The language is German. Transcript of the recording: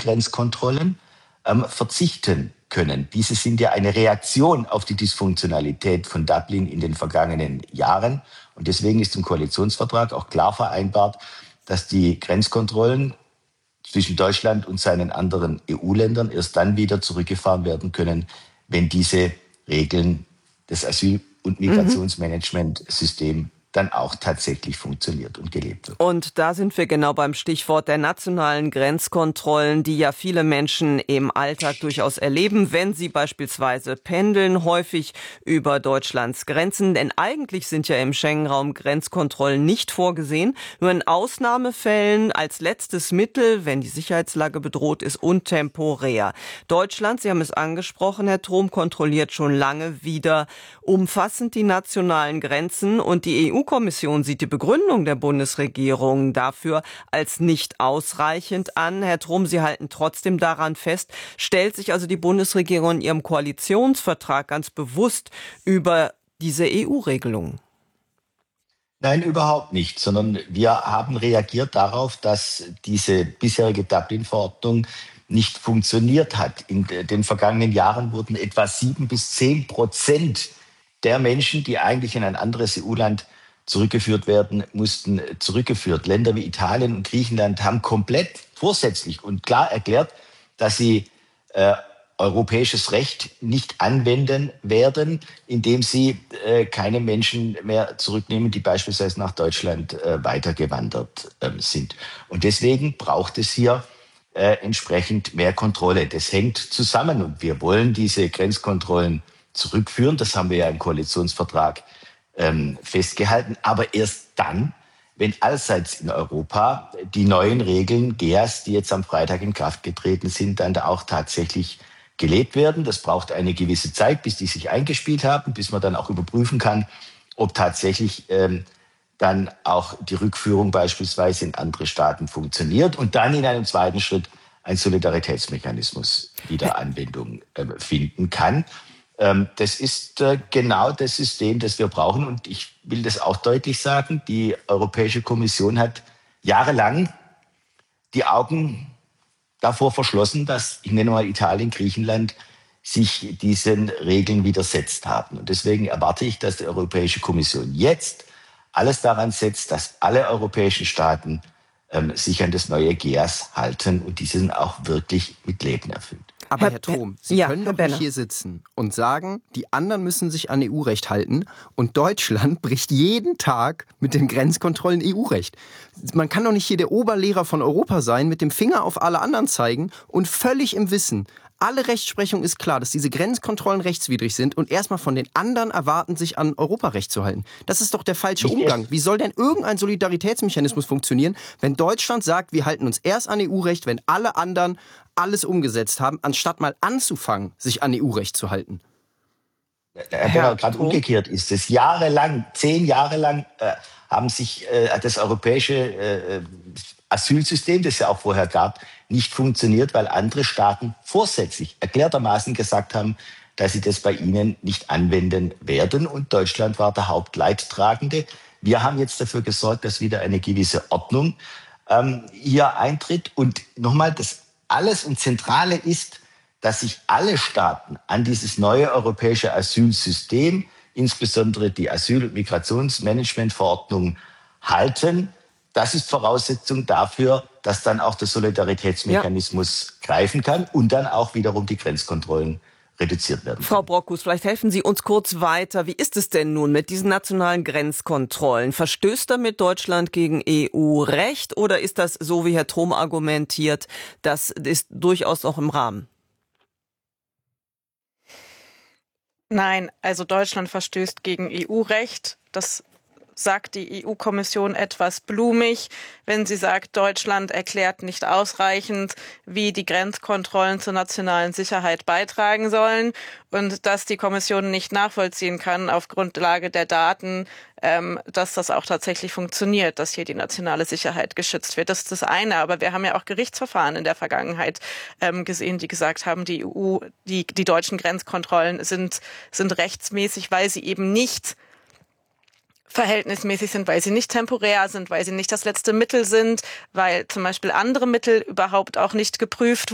Grenzkontrollen verzichten können. Diese sind ja eine Reaktion auf die Dysfunktionalität von Dublin in den vergangenen Jahren. Und deswegen ist im Koalitionsvertrag auch klar vereinbart, dass die Grenzkontrollen zwischen Deutschland und seinen anderen EU-Ländern erst dann wieder zurückgefahren werden können, wenn diese Regeln des Asyl- und Migrationsmanagementsystems dann auch tatsächlich funktioniert und gelebt wird. Und da sind wir genau beim Stichwort der nationalen Grenzkontrollen, die ja viele Menschen im Alltag durchaus erleben, wenn sie beispielsweise pendeln, häufig über Deutschlands Grenzen. Denn eigentlich sind ja im Schengen-Raum Grenzkontrollen nicht vorgesehen, nur in Ausnahmefällen als letztes Mittel, wenn die Sicherheitslage bedroht ist und temporär. Deutschland, Sie haben es angesprochen, Herr Trom, kontrolliert schon lange wieder umfassend die nationalen Grenzen und die EU-Kommission sieht die Begründung der Bundesregierung dafür als nicht ausreichend an. Herr Trom, Sie halten trotzdem daran fest. Stellt sich also die Bundesregierung in ihrem Koalitionsvertrag ganz bewusst über diese EU-Regelungen? Nein, überhaupt nicht, sondern wir haben reagiert darauf, dass diese bisherige Dublin-Verordnung nicht funktioniert hat. In den vergangenen Jahren wurden etwa 7-10% der Menschen, die eigentlich in ein anderes EU-Land zurückgeführt werden mussten, zurückgeführt. Länder wie Italien und Griechenland haben komplett vorsätzlich und klar erklärt, dass sie europäisches Recht nicht anwenden werden, indem sie keine Menschen mehr zurücknehmen, die beispielsweise nach Deutschland weitergewandert sind. Und deswegen braucht es hier entsprechend mehr Kontrolle. Das hängt zusammen und wir wollen diese Grenzkontrollen zurückführen. Das haben wir ja im Koalitionsvertrag festgehalten. Aber erst dann, wenn allseits in Europa die neuen Regeln GEAS, die jetzt am Freitag in Kraft getreten sind, dann da auch tatsächlich gelebt werden. Das braucht eine gewisse Zeit, bis die sich eingespielt haben, bis man dann auch überprüfen kann, ob tatsächlich dann auch die Rückführung beispielsweise in andere Staaten funktioniert und dann in einem zweiten Schritt ein Solidaritätsmechanismus wieder Anwendung finden kann. Das ist genau das System, das wir brauchen. Und ich will das auch deutlich sagen, die Europäische Kommission hat jahrelang die Augen davor verschlossen, dass, ich nenne mal Italien, Griechenland, sich diesen Regeln widersetzt haben. Und deswegen erwarte ich, dass die Europäische Kommission jetzt alles daran setzt, dass alle europäischen Staaten sich an das neue GEAS halten und diesen auch wirklich mit Leben erfüllt. Aber Herr Trom, Sie können doch nicht hier sitzen und sagen, die anderen müssen sich an EU-Recht halten und Deutschland bricht jeden Tag mit den Grenzkontrollen EU-Recht. Man kann doch nicht hier der Oberlehrer von Europa sein, mit dem Finger auf alle anderen zeigen und völlig im Wissen. Alle Rechtsprechung ist klar, dass diese Grenzkontrollen rechtswidrig sind und erstmal von den anderen erwarten, sich an Europarecht zu halten. Das ist doch der falsche Umgang. Wie soll denn irgendein Solidaritätsmechanismus funktionieren, wenn Deutschland sagt, wir halten uns erst an EU-Recht, wenn alle anderen alles umgesetzt haben, anstatt mal anzufangen, sich an EU-Recht zu halten? Ja, gerade umgekehrt ist es. Jahrelang, 10 Jahre lang haben sich das europäische Asylsystem, das es ja auch vorher gab, nicht funktioniert, weil andere Staaten vorsätzlich erklärtermaßen gesagt haben, dass sie das bei ihnen nicht anwenden werden. Und Deutschland war der Hauptleidtragende. Wir haben jetzt dafür gesorgt, dass wieder eine gewisse Ordnung hier eintritt. Und nochmal, das alles und Zentrale ist, dass sich alle Staaten an dieses neue europäische Asylsystem, insbesondere die Asyl- und Migrationsmanagementverordnung, halten. Das ist Voraussetzung dafür, dass dann auch der Solidaritätsmechanismus greifen kann und dann auch wiederum die Grenzkontrollen reduziert werden. Frau Brockhus, vielleicht helfen Sie uns kurz weiter. Wie ist es denn nun mit diesen nationalen Grenzkontrollen? Verstößt damit Deutschland gegen EU-Recht oder ist das, so wie Herr Trom argumentiert, das ist durchaus auch im Rahmen? Nein, also Deutschland verstößt gegen EU-Recht. Das sagt die EU-Kommission etwas blumig, wenn sie sagt, Deutschland erklärt nicht ausreichend, wie die Grenzkontrollen zur nationalen Sicherheit beitragen sollen und dass die Kommission nicht nachvollziehen kann auf Grundlage der Daten, dass das auch tatsächlich funktioniert, dass hier die nationale Sicherheit geschützt wird. Das ist das eine, aber wir haben ja auch Gerichtsverfahren in der Vergangenheit gesehen, die gesagt haben, die deutschen Grenzkontrollen sind rechtsmäßig, weil sie eben nicht verhältnismäßig sind, weil sie nicht temporär sind, weil sie nicht das letzte Mittel sind, weil zum Beispiel andere Mittel überhaupt auch nicht geprüft